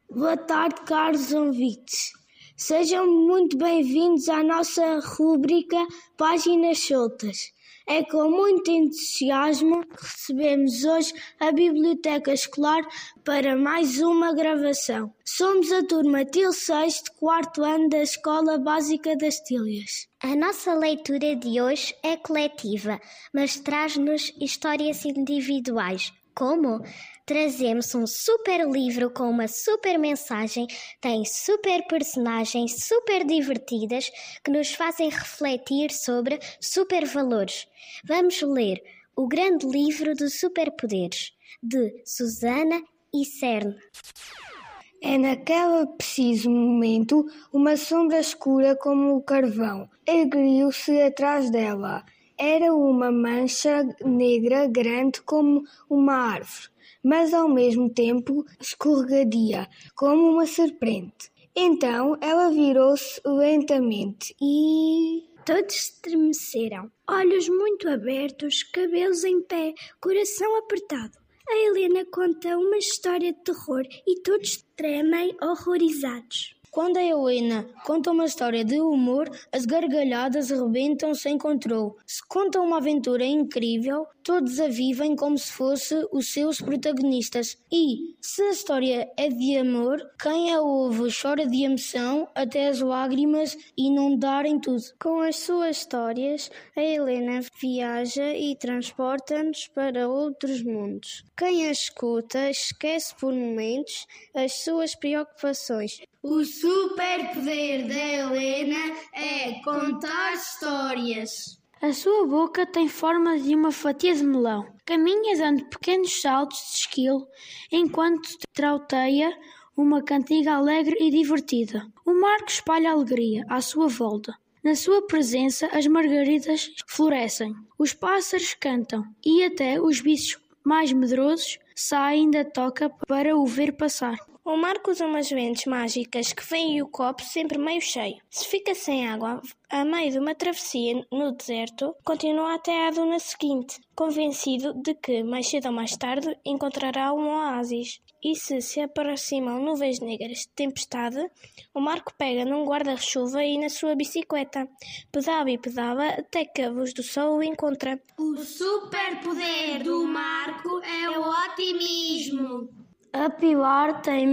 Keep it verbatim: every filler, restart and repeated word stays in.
Boa tarde, caros ouvintes. Sejam muito bem-vindos à nossa rúbrica Páginas Soltas. É com muito entusiasmo que recebemos hoje a Biblioteca Escolar para mais uma gravação. Somos a turma T I L seis de quarto ano da Escola Básica das Tílias. A nossa leitura de hoje é coletiva, mas traz-nos histórias individuais. Como? Trazemos um super livro com uma super mensagem, tem super personagens super divertidas que nos fazem refletir sobre super valores. Vamos ler O Grande Livro dos Superpoderes, de Susana e Cerne. É naquele preciso momento uma sombra escura como o carvão ergueu-se atrás dela. Era uma mancha negra grande como uma árvore, mas ao mesmo tempo escorregadia, como uma serpente. Então ela virou-se lentamente e... Todos estremeceram, olhos muito abertos, cabelos em pé, coração apertado. A Helena conta uma história de terror e todos tremem horrorizados. Quando a Helena conta uma história de humor, as gargalhadas rebentam sem controle. Se conta uma aventura incrível, todos a vivem como se fossem os seus protagonistas. E, se a história é de amor, quem a ouve chora de emoção até as lágrimas inundarem tudo. Com as suas histórias, a Helena viaja e transporta-nos para outros mundos. Quem a escuta esquece por momentos as suas preocupações. O superpoder da Helena é contar histórias. A sua boca tem forma de uma fatia de melão. Caminha dando pequenos saltos de esquilo enquanto trauteia uma cantiga alegre e divertida. O Marco espalha alegria à sua volta. Na sua presença, as margaridas florescem, os pássaros cantam e até os bichos mais medrosos saem da toca para o ver passar. O Marco usa umas lentes mágicas que vêm o copo sempre meio cheio. Se fica sem água a meio de uma travessia no deserto, continua até à duna seguinte, convencido de que, mais cedo ou mais tarde, encontrará um oásis. E se se aproximam nuvens negras de tempestade, o Marco pega num guarda-chuva e na sua bicicleta. Pedala e pedala até que a luz do sol o encontra. O superpoder do Marco é o otimismo. A Pilar tem